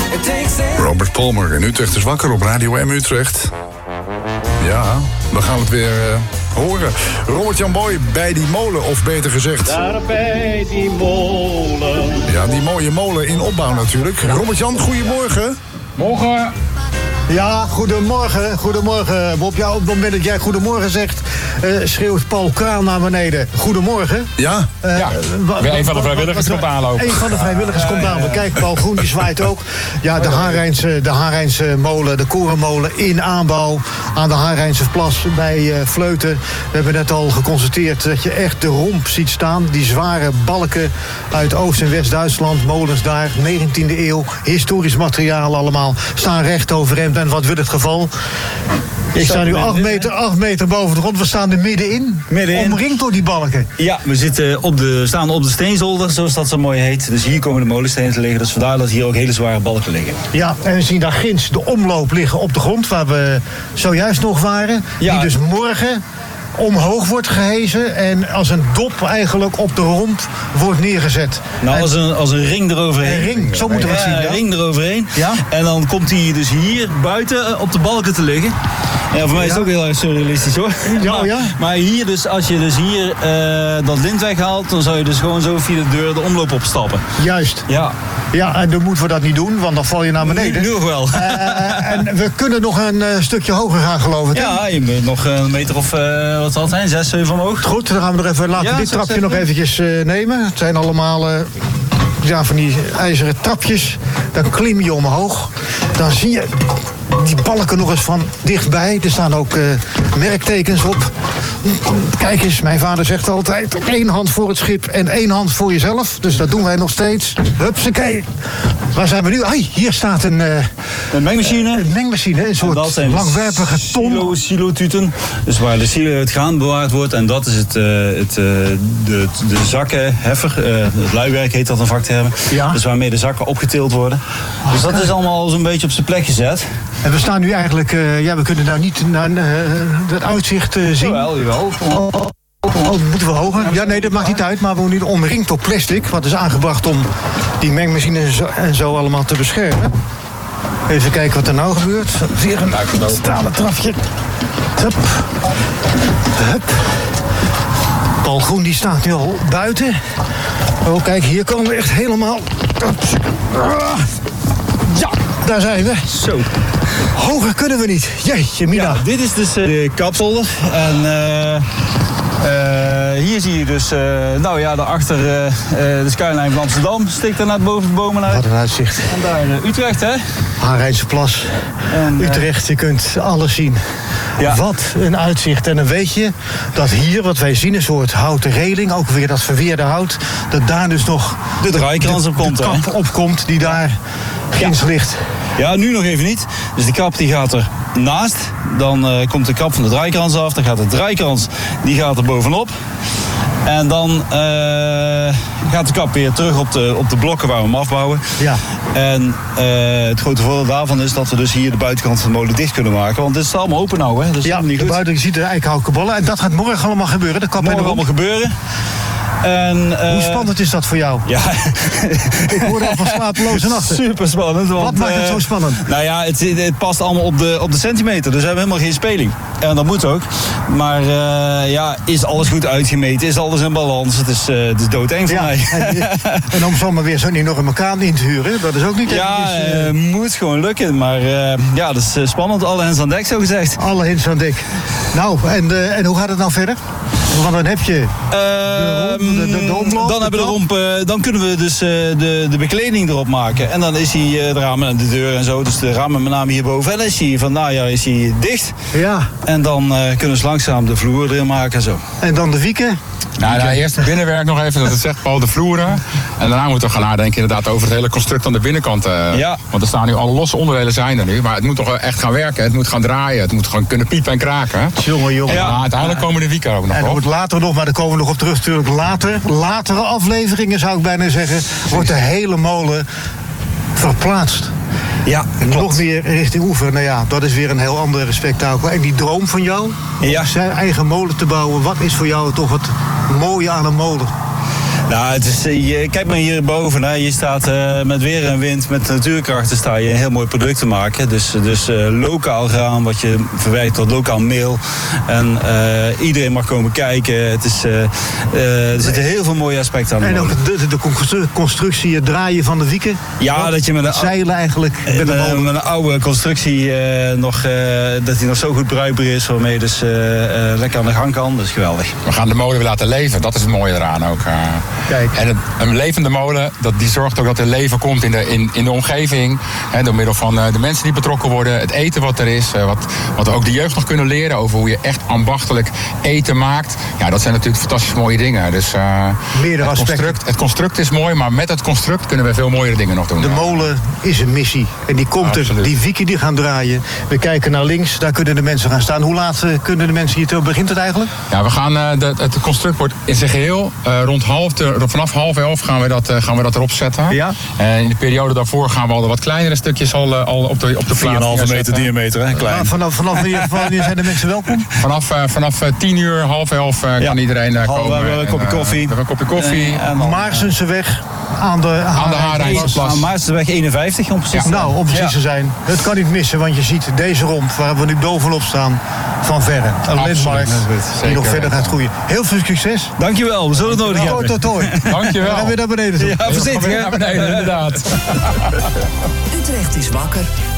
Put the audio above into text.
Robert Palmer in Utrecht is wakker op Radio M Utrecht. Ja, we gaan het weer horen. Robert-Jan Boy bij die molen, of beter gezegd... Daar bij die molen. Ja, die mooie molen in opbouw natuurlijk. Robert-Jan, goedemorgen. Morgen. Ja, goedemorgen. Goedemorgen, Bob. Ja, op het moment dat jij goedemorgen zegt... schreeuwt Paul Kraan naar beneden. Goedemorgen. Ja. Weer een van de vrijwilligers komt aanlopen. Een van de vrijwilligers komt aan. Kijk, Paul Groen die zwaait ook. Ja, de Harijnse molen, de korenmolen in aanbouw... aan de Harijnse plas bij Vleuten. We hebben net al geconstateerd dat je echt de romp ziet staan. Die zware balken uit Oost- en West-Duitsland. Molens daar, 19e eeuw. Historisch materiaal allemaal. Staan recht overeind. En wat wil het geval? Ik sta nu 8 meter boven de grond. We staan er middenin. Omringd door die balken. Ja, we staan op de steenzolder, zoals dat zo mooi heet. Dus hier komen de molenstenen te liggen. Dus vandaar dat hier ook hele zware balken liggen. Ja, en we zien daar ginds de omloop liggen op de grond... waar we zojuist nog waren. Ja. Die dus morgen omhoog wordt gehezen en als een dop eigenlijk op de romp wordt neergezet. Nou, als een ring eroverheen. Een ring, zo moeten we het zien. Ja. Een ring eroverheen. Ja? En dan komt hij dus hier buiten op de balken te liggen. Ja, voor mij is het ook heel erg surrealistisch hoor. Ja. Maar hier dus, als je dus hier dat lint weghaalt, dan zou je dus gewoon zo via de deur de omloop opstappen. Juist. Ja. Ja, en dan moeten we dat niet doen, want dan val je naar beneden. Nu nog wel. En we kunnen nog een stukje hoger gaan, geloof ik. Ja, je bent nog een meter of, wat zal het zijn, 6, 7 omhoog. Goed, dan gaan we nog even laten dit trapje nog eventjes nemen. Het zijn allemaal van die ijzeren trapjes. Dan klim je omhoog. Dan zie je die balken nog eens van dichtbij. Er staan ook merktekens op. Kijk eens, mijn vader zegt altijd... 1 hand voor het schip en 1 hand voor jezelf. Dus dat doen wij nog steeds. Hupsakee. Waar zijn we nu? Hier staat een mengmachine. Een mengmachine, een soort langwerpige ton. Silotuten. Dus waar het graan bewaard wordt. En dat is de zakkenheffer. Het luiwerk heet dat een vakterm. Ja. Dus waarmee de zakken opgetild worden. Dus dat is allemaal zo'n beetje op zijn plek gezet. En we staan nu eigenlijk... we kunnen nou niet naar het uitzicht zien. Jawel. Moeten we hoger? Ja, nee, dat maakt niet uit. Maar we worden nu omringd door plastic. Wat is aangebracht om die mengmachine en zo allemaal te beschermen. Even kijken wat er nou gebeurt. Weer een stalen trapje. Hup. Paul Groen die staat nu al buiten. Oh, kijk, hier komen we echt helemaal... Ja, daar zijn we. Zo. Hoger kunnen we niet. Jeetje, Mina. Ja, dit is dus de kapzolder. En hier zie je dus, daarachter de skyline van Amsterdam. Steekt er naar boven de bomen uit. Wat een uitzicht. En daar Utrecht, hè? Harijnse plas. En, Utrecht, je kunt alles zien. Ja. Wat een uitzicht. En dan weet je dat hier, wat wij zien, een soort houten reling, ook weer dat verweerde hout, dat daar dus nog de draaikrans op komt. De kap opkomt die daar ginds ligt. Ja, nu nog even niet. Dus de kap die gaat er naast. Dan komt de kap van de draaikrans af. Dan gaat de draaikrans, die gaat er bovenop. En dan gaat de kap weer terug op de blokken waar we hem afbouwen. Ja. En het grote voordeel daarvan is dat we dus hier de buitenkant van de molen dicht kunnen maken. Want dit is allemaal open nou, hè? Dus ja, niet de goed. buiten, je ziet de eikenhouten bollen. En dat gaat morgen allemaal gebeuren. De kap morgen allemaal gebeuren. En, hoe spannend is dat voor jou? Ja. Ik hoor al van slapeloze nachten. Super spannend. Wat maakt het zo spannend? Nou ja, het past allemaal op de centimeter. Dus we hebben helemaal geen speling. En dat moet ook. Maar is alles goed uitgemeten? Is alles in balans? Het is doodeng voor mij. En om zomaar weer zo'n enorme kraan in te huren, dat is ook niet moet gewoon lukken. Maar dat is spannend. Alle hens aan dek, zo gezegd. Alle hens aan dek. Nou, en hoe gaat het nou verder? Want dan heb je de omloop. Dan hebben we de romp. Dan kunnen we dus de bekleding erop maken. En dan is hij de ramen en de deur en zo. Dus de ramen met name hierboven. En dan is hij van najaar is hij dicht. Ja. En dan kunnen we langzaam de vloer erin maken en zo. En dan de wieken? Nou, eerst het binnenwerk nog even, dat het zegt Paul, de vloeren. En daarna moeten we gaan nadenken inderdaad over het hele construct aan de binnenkant. Want er staan nu alle losse onderdelen zijn er nu. Maar het moet toch echt gaan werken. Het moet gaan draaien. Het moet gewoon kunnen piepen en kraken. Jongen. Ja, uiteindelijk komen de wieken ook nog en op. wordt later nog, maar daar komen we nog op terug natuurlijk. Latere afleveringen zou ik bijna zeggen, wordt de hele molen verplaatst. Ja, nog meer richting oever. Nou ja, dat is weer een heel ander spektakel. En die droom van jou, om zijn eigen molen te bouwen, wat is voor jou toch het mooie aan een molen? Nou, het is, kijk maar hierboven. Hè. Je staat met weer en wind, met natuurkrachten sta je een heel mooi product te maken. Dus lokaal graan, wat je verwerkt tot lokaal meel. En iedereen mag komen kijken. Het is, er zitten heel veel mooie aspecten aan. En ook de constructie, het draaien van de wieken. Ja, dat je met een zeilen eigenlijk. Met een oude constructie dat die nog zo goed bruikbaar is, waarmee je dus lekker aan de gang kan. Dat is geweldig. We gaan de molen weer laten leven. Dat is het mooie eraan ook. Kijk. En een levende molen, die zorgt ook dat er leven komt in de omgeving. Hè, door middel van de mensen die betrokken worden, het eten wat er is. Wat ook de jeugd nog kunnen leren over hoe je echt ambachtelijk eten maakt. Ja, dat zijn natuurlijk fantastisch mooie dingen. Dus meerdere aspecten. Het construct is mooi, maar met het construct kunnen we veel mooiere dingen nog doen. De molen is een missie. En die komt er, die wieken die gaan draaien. We kijken naar links, daar kunnen de mensen gaan staan. Hoe laat kunnen de mensen hier, begint het eigenlijk? Ja, we gaan, het construct wordt in zijn geheel vanaf 10:30 gaan we dat erop zetten. Ja. En in de periode daarvoor gaan we al de wat kleinere stukjes al op de 4,5 meter diameter, hè? Klein. Vanaf wanneer zijn de mensen welkom? Vanaf 10:00, 10:30 kan iedereen komen. We hebben een kopje koffie. Een kopje koffie. Maarsenseweg aan de Haarrijnsplas. Maarsenseweg 51 om precies te zijn. Nou, om precies te zijn. Het kan niet missen, want je ziet deze romp waar we nu bovenop staan van verre. Een landmark die nog verder gaat groeien. Heel veel succes. Dankjewel, we zullen het nodig hebben. Hoi. Dankjewel. We gaan weer naar beneden. Ja, voorzichtig. Naar beneden, inderdaad. Utrecht is wakker.